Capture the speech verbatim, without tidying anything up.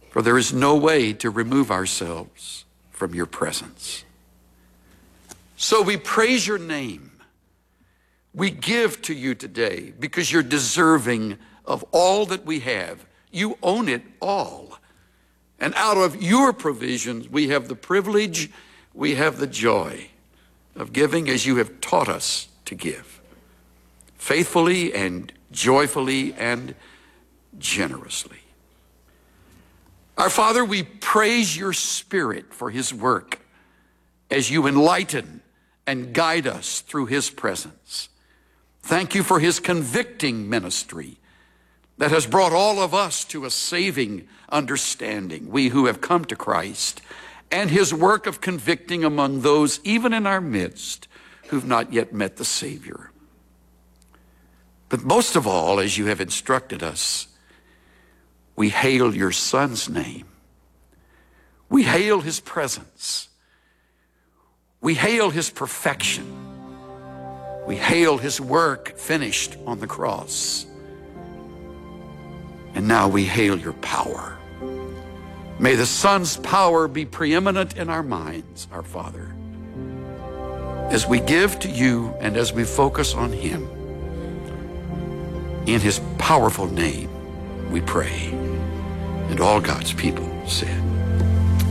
For there is no way to remove ourselves from your presence. So we praise your name. We give to you today because you're deserving of all that we have. You own it all. And out of your provisions, we have the privilege, we have the joy of giving as you have taught us to give, faithfully and joyfully and generously. Our Father, we praise your Spirit for his work as you enlighten and guide us through his presence. Thank you for his convicting ministry that has brought all of us to a saving understanding, we who have come to Christ, and his work of convicting among those even in our midst who've not yet met the Savior. But most of all, as you have instructed us, we hail your Son's name. We hail his presence. We hail his perfection. We hail his work finished on the cross. And now we hail your power. May the Son's power be preeminent in our minds, our Father, as we give to you and as we focus on him. In his powerful name we pray. And all God's people said.